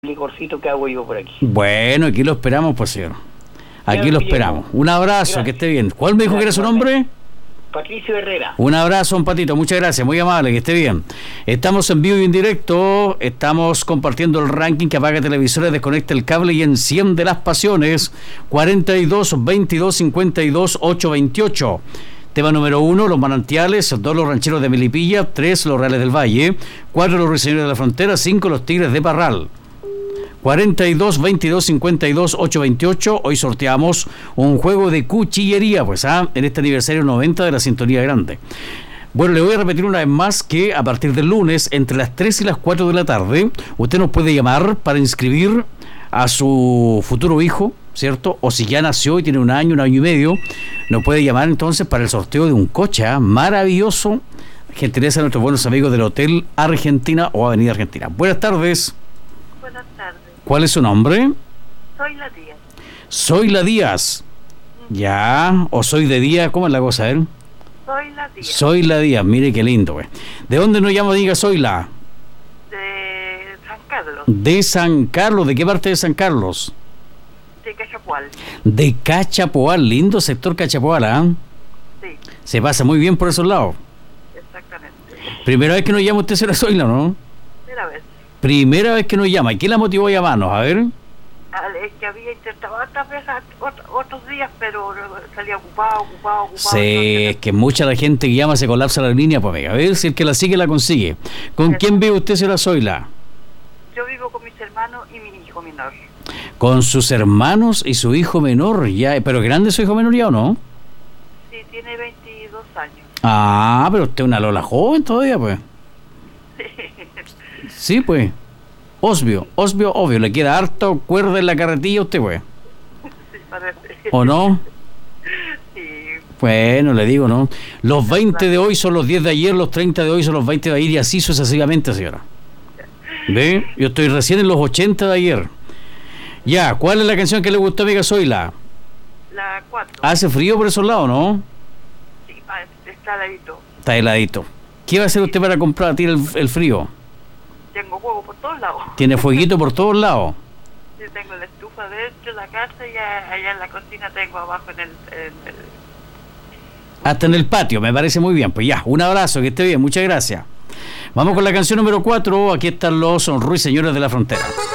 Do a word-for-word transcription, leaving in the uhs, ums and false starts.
licorcito que hago yo por aquí. Bueno, aquí lo esperamos, pues, señor. Aquí Ya, lo bien. esperamos. Un abrazo, Gracias. que esté bien. ¿Cuál me dijo que era su Gracias, nombre? Patricio Herrera. Un abrazo, un patito, muchas gracias, muy amable, que esté bien. Estamos en vivo y en directo, estamos compartiendo el ranking que apaga televisores, desconecta el cable y enciende las pasiones. cuarenta y dos, veintidós, cincuenta y dos, ochocientos veintiocho. Tema número uno, los manantiales. Dos, los rancheros de Melipilla. Tres, los reales del Valle. Cuatro, los ruiseñores de la frontera. Cinco, los tigres de Parral. cuarenta y dos, veintidós, cincuenta y dos, ochocientos veintiocho. Hoy sorteamos un juego de cuchillería, pues, ¿ah? en este aniversario noventa de la Sintonía Grande. Bueno, le voy a repetir una vez más que a partir del lunes, entre las tres y las cuatro de la tarde, usted nos puede llamar para inscribir a su futuro hijo, ¿cierto? O si ya nació y tiene un año, un año y medio, nos puede llamar entonces para el sorteo de un coche, ¿ah? maravilloso. Gentileza a nuestros buenos amigos del Hotel Argentina o Avenida Argentina. Buenas tardes. Buenas tardes. ¿Cuál es su nombre? Soy la tía. Soy la Díaz. Ya, o soy de día, ¿cómo es la cosa, eh? Soy la tía. Soy la Díaz, mire qué lindo, güey. ¿De dónde nos llama, diga, soy la? De San Carlos. De San Carlos, ¿de qué parte de San Carlos? De Cachapual. De Cachapoal, lindo sector Cachapoal, ¿ah? Sí, Se pasa muy bien por esos lados. exactamente. Primera vez que nos llama usted, será Zoila, ¿no? Mira, vez. Primera vez que nos llama. ¿Y qué la motivó a llamarnos? A ver. Es que había intentado otras veces, ot- otros días, pero salía ocupado, ocupado, ocupado. Sí, es que mucha la gente que llama se colapsa la línea, pues amiga. A ver si el que la sigue la consigue. ¿Con Eso. quién vive usted, será Zoila? Yo vivo con mis hermanos y mi hijo menor. Con sus hermanos y su hijo menor, ya, pero grande su hijo menor ya, ¿o no? Sí, tiene veintidós años. Ah, pero usted es una Lola joven todavía, pues. Sí, pues. Obvio, obvio, obvio. Le queda harto cuerda en la carretilla a usted, pues. Sí, parece. ¿O no? Sí, Bueno, le digo, ¿no? Los veinte de hoy son los diez de ayer, los treinta de hoy son los veinte de ayer y así sucesivamente, señora. ¿Ve? Yo estoy recién en los ochenta de ayer. Ya, ¿cuál es la canción que le gustó, amiga Zoila? la cuatro. Hace frío por esos lados, ¿no? Sí, ah, está ladito. Está heladito. ¿Qué va a hacer usted para comprar el, el frío? Tengo fuego por todos lados. Tiene fueguito por todos lados. Sí, tengo la estufa dentro de la casa y a- allá en la cocina tengo abajo en el... En el Hasta en el patio, me parece muy bien. Pues ya, un abrazo, que esté bien, muchas gracias. Vamos con la canción número cuatro. Aquí están los ruiseñores de la frontera.